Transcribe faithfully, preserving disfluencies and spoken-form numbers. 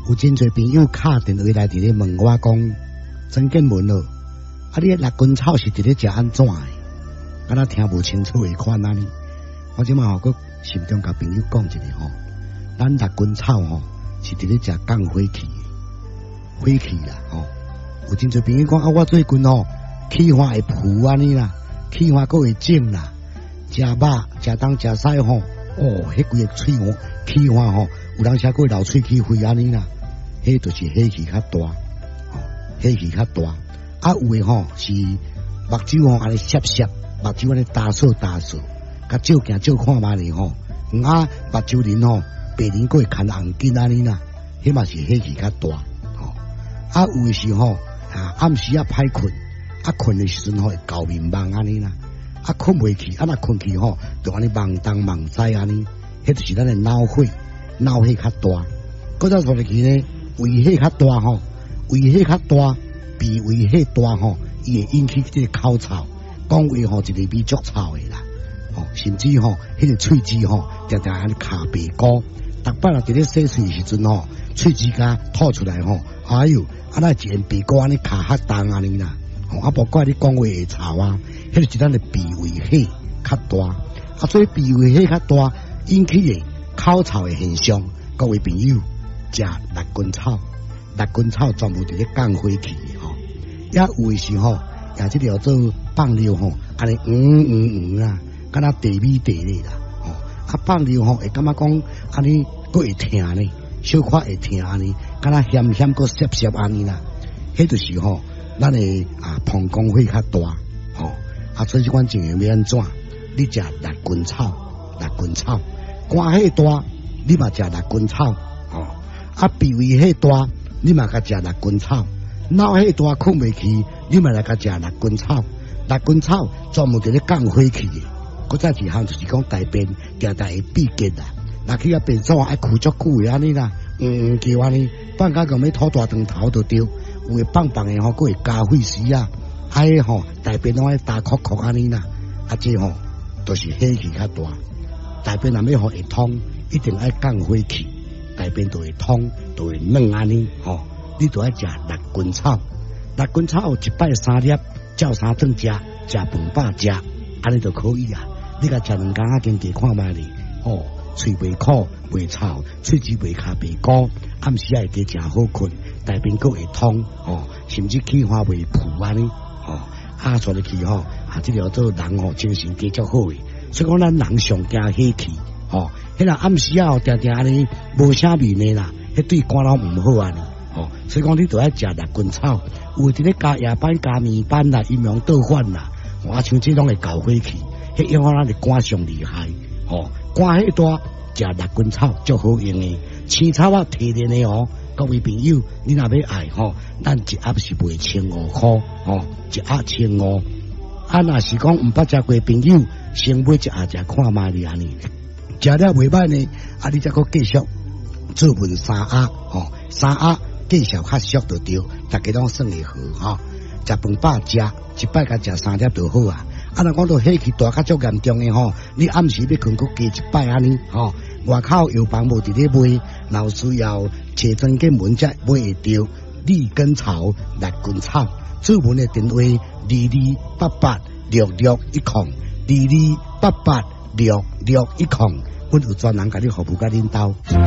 有真侪朋友敲电话来伫咧问我讲，曾建文咯，啊你六根草是伫咧食安怎的？敢若听无清楚的款安尼。我即马吼个心中甲朋友讲一下吼，咱六根草吼是伫咧食降火气的，火气啦吼。有真侪朋友讲啊，我最近吼气化会浮安尼啦，气化佫会肿啦，食肉食东食西吼，哦，迄规个喙吼气化吼，有人写过流喙齿灰安尼啦。迄就是火气较大，吼，火气较大。啊，有诶吼是目睭吼安尼涩涩，目睭安尼打扫打扫，甲照镜照看嘛哩吼。啊，目睭鳞吼，白鳞佫会牵红筋安尼啦，迄嘛是火气较大，吼。啊，有诶是吼，啊暗时啊歹困，啊困诶时阵吼会搞面梦安尼啦，啊困袂去，啊若困去吼，就安尼梦东梦西安尼，迄就是咱诶脑火，脑火较大。搁再说落去呢？胃火较大吼，胃火较大，鼻胃火大吼，伊会引起这个口臭，讲话吼一个味足臭的啦，吼，甚至吼迄个喙齿吼，常常安尼卡白膏，逐摆若伫咧洗喙时阵吼，喙齿甲吐出来吼，哎哟，啊那一个白膏安尼卡较重安尼啦，吼，啊不怪你讲话会臭啊，迄就是咱的鼻胃火较大，啊所以鼻胃火较大引起的口臭的现象，各位朋友。食六根草，六根草全部伫咧降火气的吼，也有诶时候，也即条做放尿吼，安尼嗯嗯嗯啊，敢若地米地咧啦，吼，啊放尿吼会感觉讲安尼佫会疼呢，小可会疼安尼，敢若咸咸佫涩涩安尼啦，迄就是吼，咱诶啊膀胱火较大，吼，啊所以即款情形要安怎？你食六根草，六根草，肝火大，你嘛食六根草，吼。啊，鼻胃火大，你嘛甲食六根草；脑火大困袂去，你嘛来甲食六根草。六根草专门伫咧降火气的。搁再一项就是讲大便定定会闭结啦，若去啊便所爱哭足久的安尼啦，嗯嗯叫安尼，放假讲要吐大肠头就对，有诶棒棒的吼，佫会加血丝啊，啊个吼大便拢爱打哭哭安尼啦，啊这吼都是火气较大，大便若要互会通，一定爱降火气。大便就会通，就会软安尼吼。你就爱食六根草，六根草一摆三粒，照三顿食，食饭饱食，安尼就可以啊。你甲食两工仔经加看卖哩，哦，喙袂苦袂臭，喙齿袂卡白膏，暗时也会加食好困，大便佫会通，哦，甚至气化袂浮安尼，哦，啊，说入去吼，啊，这条做人吼精神加足好诶，所以讲咱人上惊火气。吼，迄个暗时啊，定定安尼无啥面的啦，迄对肝脑毋好安尼。吼，所以讲你都爱食六根草，有伫咧加夜班、加暝班啦、阴阳倒反啦，啊像这种会搞火气，迄影响咱的肝上厉害。吼，肝迄大食六根草足好用的，青草啊提炼的哦。各位朋友，你若要爱吼，咱一盒是卖千五块，吼，一盒千五。啊，若是讲毋捌食过朋友，先买一盒食看卖哩安尼。食了袂歹呢，啊！你再搁继续做文三盒，吼、哦，三盒继续较俗就对，大家拢算会好吼。食饭饱食，一摆甲食三粒就好啊。啊，若讲到火气大较足严重的吼，你暗时要困搁加一摆安尼，吼、哦。外口药房无伫咧卖，若需要找曾建文才买会到利根草、六根草。做文的电话：二二八八六六一空，二二八八六六一空。阮有专人甲你服务甲恁兜。